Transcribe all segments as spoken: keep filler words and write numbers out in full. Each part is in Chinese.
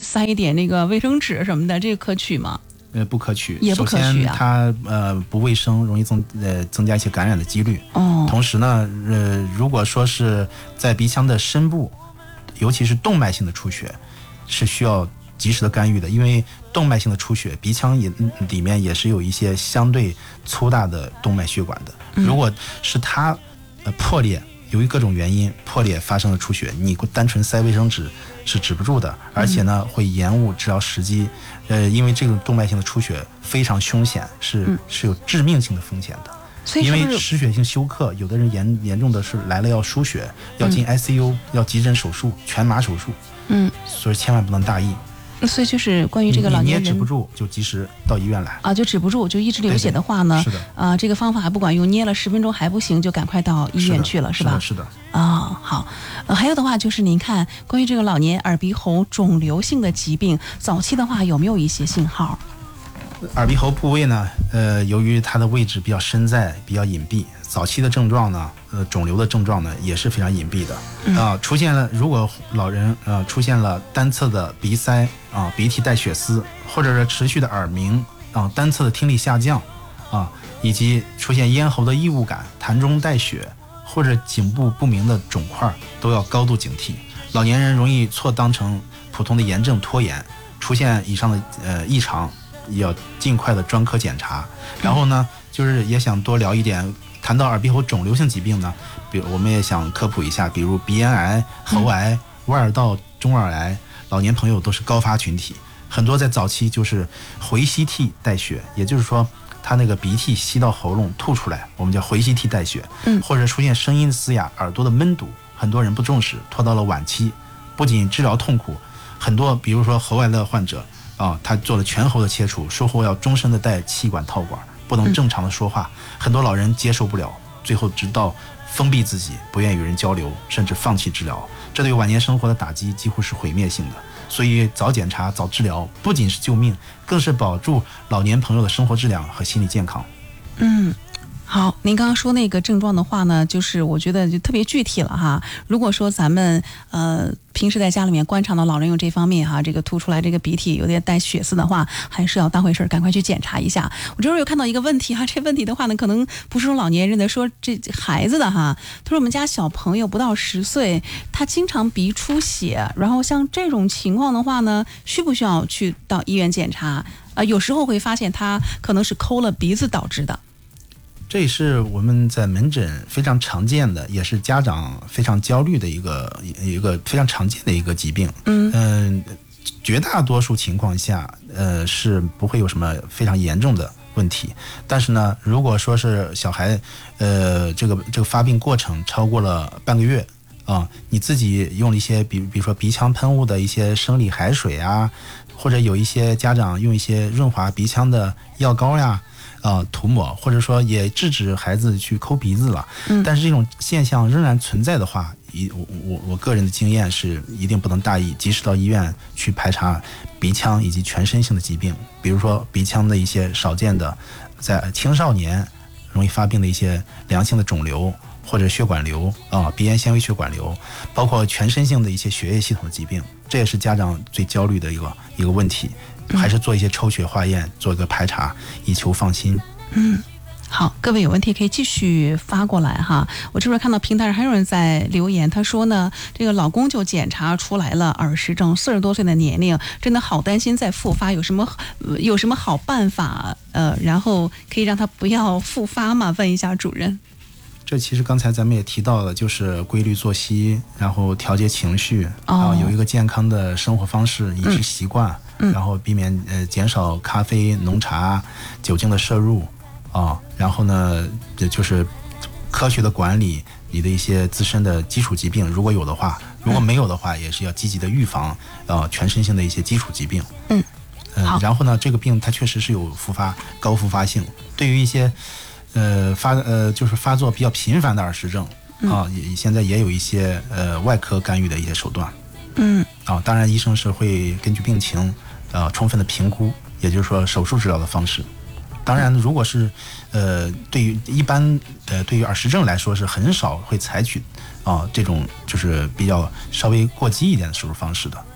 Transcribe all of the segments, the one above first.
塞一点那个卫生纸什么的，这个可取吗？ 呃，不可取， 也不可取啊。 首先它呃不卫生，容易增呃增加一些感染的几率。 哦。 同时呢，呃，如果说是在鼻腔的深部，尤其是动脉性的出血，是需要及时的干预的，因为动脉性的出血，鼻腔也里面也是有一些相对粗大的动脉血管的。如果是它呃破裂，由于各种原因破裂发生的出血，你单纯塞卫生纸是止不住的，而且呢会延误治疗时机。呃，因为这种动脉性的出血非常凶险，是、嗯、是有致命性的风险的。 所以是不是因为失血性休克，有的人严严重的是来了要输血，要进 I C U，、嗯、要急诊手术，全麻手术。嗯，所以千万不能大意。 所以就是关于这个老年人， 你捏止不住就及时到医院来啊，就止不住就一直流血的话呢， 对对是的啊、呃，这个方法还不管用，捏了十分钟还不行，就赶快到医院去了，是吧？ 是的， 啊、哦，好，呃，还有的话就是您看关于这个老年耳鼻喉肿瘤性的疾病，早期的话有没有一些信号？ 耳鼻喉部位呢，呃，由于它的位置比较深在，比较隐蔽，早期的症状呢，呃，肿瘤的症状呢也是非常隐蔽的啊、呃。出现了，如果老人呃出现了单侧的鼻塞啊、呃，鼻涕带血丝，或者是持续的耳鸣啊、呃，单侧的听力下降啊、呃，以及出现咽喉的异物感、痰中带血或者颈部不明的肿块，都要高度警惕。老年人容易错当成普通的炎症拖延，出现以上的呃异常，要尽快的专科检查。然后呢，就是也想多聊一点，谈到耳鼻喉肿瘤性疾病呢，比如我们也想科普一下，比如鼻咽癌、喉癌、外耳道中耳癌，老年朋友都是高发群体，很多在早期就是回吸涕带血，也就是说他那个鼻涕吸到喉咙吐出来，我们叫回吸涕带血，嗯，或者出现声音嘶哑、耳朵的闷堵，很多人不重视，拖到了晚期，不仅治疗痛苦，很多比如说喉癌的患者啊，他做了全喉的切除，术后要终身的戴气管套管，不能正常的说话，嗯、很多老人接受不了，最后直到封闭自己，不愿与人交流，甚至放弃治疗，这对晚年生活的打击几乎是毁灭性的。所以早检查、早治疗，不仅是救命，更是保住老年朋友的生活质量和心理健康。 嗯。好，您刚刚说那个症状的话呢，就是我觉得就特别具体了哈。如果说咱们呃平时在家里面观察到老人有这方面哈，这个吐出来这个鼻涕有点带血丝的话，还是要当回事儿，赶快去检查一下。我这会儿有看到一个问题哈，这问题的话呢，可能不是说老年人的，说这孩子的哈。他说我们家小朋友不到十岁，他经常鼻出血，然后像这种情况的话呢，需不需要去到医院检查？呃，有时候会发现他可能是抠了鼻子导致的。 这也是我们在门诊非常常见的，也是家长非常焦虑的一个一个非常常见的一个疾病。嗯、呃，绝大多数情况下，呃，是不会有什么非常严重的问题。但是呢，如果说是小孩，呃，这个这个发病过程超过了半个月啊，你自己用了一些比比如说鼻腔喷雾的一些生理海水啊，或者有一些家长用一些润滑鼻腔的药膏呀。呃，涂抹，或者说也制止孩子去抠鼻子了，嗯，但是这种现象仍然存在的话，一我我我个人的经验是一定不能大意，及时到医院去排查鼻腔以及全身性的疾病，比如说鼻腔的一些少见的在青少年容易发病的一些良性的肿瘤或者血管瘤啊、呃，鼻咽纤维血管瘤，包括全身性的一些血液系统的疾病，这也是家长最焦虑的一个一个问题。还是做一些抽血化验，做一个排查，以求放心。 嗯，好，各位有问题可以继续发过来哈。我这边看到平台上还有人在留言，他说呢，这个老公就检查出来了耳石症，四十多岁的年龄，真的好担心再复发，有什么、呃、有什么好办法？呃，然后可以让他不要复发吗？问一下主任。 这其实刚才咱们也提到了，就是规律作息，然后调节情绪，然后有一个健康的生活方式、饮食习惯。嗯嗯、然后避免呃减少咖啡、浓茶、酒精的摄入啊，然后呢，就是科学的管理你的一些自身的基础疾病，如果有的话，如果没有的话，也是要积极的预防呃全身性的一些基础疾病。 嗯， 呃、然后呢，这个病它确实是有复发、高复发性，对于一些呃发呃就是发作比较频繁的耳石症啊，也现在也有一些呃外科干预的一些手段。 嗯， 啊，当然医生是会根据病情。呃，充分的评估，也就是说手术治疗的方式。当然，如果是呃，对于一般呃，对于耳石症来说是很少会采取啊、呃、这种就是比较稍微过激一点的手术方式的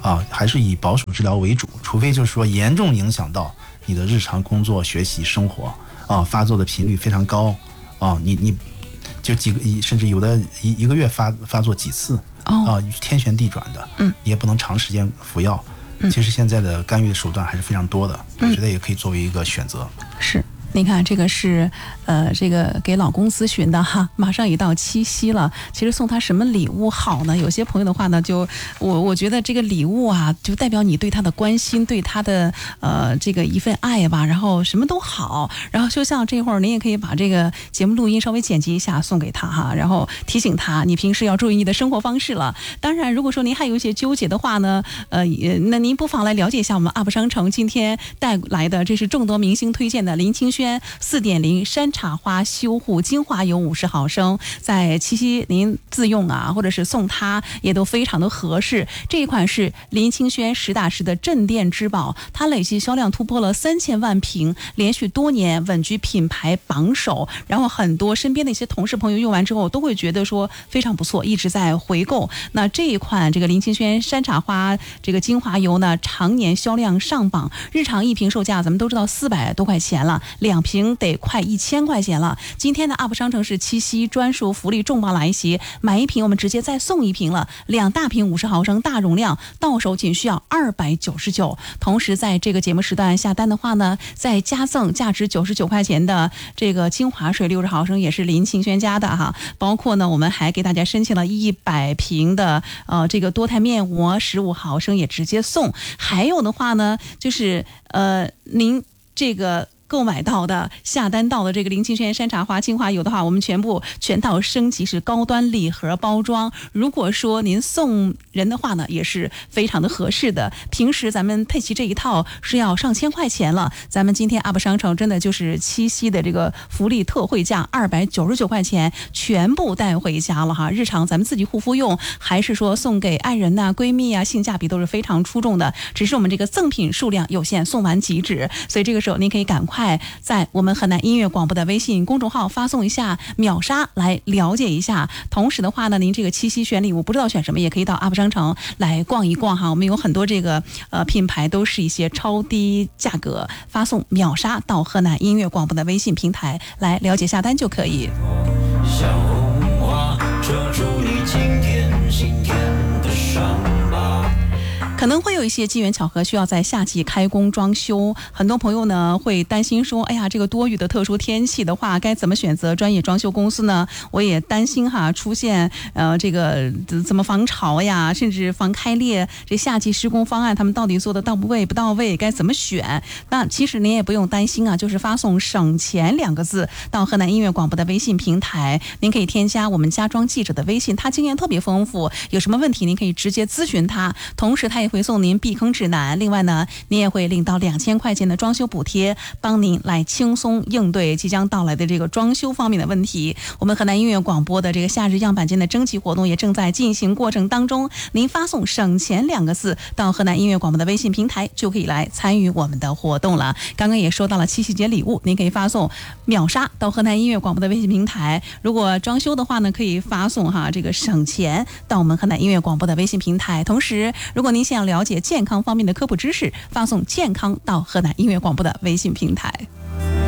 啊，还是以保守治疗为主，除非就是说严重影响到你的日常工作、学习、生活啊，发作的频率非常高啊，你你就几个甚至有的一一个月发发作几次、哦、啊，天旋地转的， 嗯， 你也不能长时间服药。嗯、其实现在的干预的手段还是非常多的，嗯、我觉得也可以作为一个选择。 是。你看，这个是，呃，这个给老公咨询的哈，马上也到七夕了，其实送他什么礼物好呢？有些朋友的话呢，就我我觉得这个礼物啊，就代表你对他的关心，对他的呃这个一份爱吧，然后什么都好，然后就像这会儿您也可以把这个节目录音稍微剪辑一下送给他哈，然后提醒他你平时要注意你的生活方式了。当然，如果说您还有一些纠结的话呢，呃，那您不妨来了解一下我们 U P 商城今天带来的，这是众多明星推荐的林清轩四点零山茶花修护精华油五十毫升，在七夕您自用啊，或者是送他也都非常的合适。这一款是林清轩实打实的镇店之宝，它累计销量突破了三千万瓶，连续多年稳居品牌榜首。然后很多身边的一些同事朋友用完之后都会觉得说非常不错，一直在回购。那这一款这个林清轩山茶花这个精华油呢，常年销量上榜，日常一瓶售价咱们都知道四百多块钱了，两瓶得快一千块钱了。今天的 U P 商城是七夕专属福利重磅来袭，买一瓶我们直接再送一瓶了，两大瓶五十毫升大容量，到手仅需要二百九十九。同时在这个节目时段下单的话呢，再加赠价值九十九块钱的这个精华水六十毫升，也是林清轩家的哈。包括呢，我们还给大家申请了一百瓶的呃这个多肽面膜十五毫升也直接送。还有的话呢，就是呃您这个购买到的下单到的这个林清轩山茶花精华油的话，我们全部全套升级是高端礼盒包装。如果说您送人的话呢，也是非常的合适的。平时咱们配齐这一套是要上千块钱了，咱们今天 U P 商城真的就是七夕的这个福利特惠价二百九十九块钱全部带回家了哈。日常咱们自己护肤用，还是说送给爱人呐、啊、闺蜜啊，性价比都是非常出众的。只是我们这个赠品数量有限，送完即止，所以这个时候您可以赶快快在我们河南音乐广播的微信公众号发送一下秒杀来了解一下。同时的话呢，您这个七夕选礼物不知道选什么，也可以到 U P 商城来逛一逛哈。我们有很多这个呃品牌都是一些超低价格，发送秒杀到河南音乐广播的微信平台来了解下单就可以。小红花遮住你今天心田的伤疤。可能会有一些机缘巧合需要在夏季开工装修，很多朋友呢会担心说，哎呀，这个多雨的特殊天气的话，该怎么选择专业装修公司呢？我也担心哈，出现呃这个怎么防潮呀，甚至防开裂，这夏季施工方案他们到底做的到不位不到位，该怎么选？那其实您也不用担心啊，就是发送省钱两个字到河南音乐广播的微信平台，您可以添加我们家装记者的微信，他经验特别丰富，有什么问题您可以直接咨询他，同时他也会送您避坑指南，另外呢，您也会领到两千块钱的装修补贴，帮您来轻松应对即将到来的这个装修方面的问题。我们河南音乐广播的这个夏日样板间的征集活动也正在进行过程当中，您发送省钱两个字到河南音乐广播的微信平台，就可以来参与我们的活动了。刚刚也说到了七夕节礼物，您可以发送秒杀到河南音乐广播的微信平台，如果装修的话呢，可以发送哈这个省钱到我们河南音乐广播的微信平台。同时如果您想了解健康方面的科普知识，发送健康到河南音乐广播的微信平台。